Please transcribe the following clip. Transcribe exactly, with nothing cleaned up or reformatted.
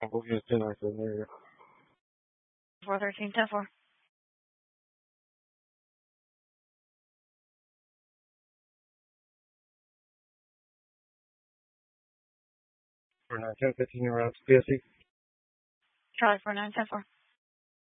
Uncle Houston, I said, there you go. four thirteen ten four. For nine ten fifteen around P S C. Charlie four nine ten four.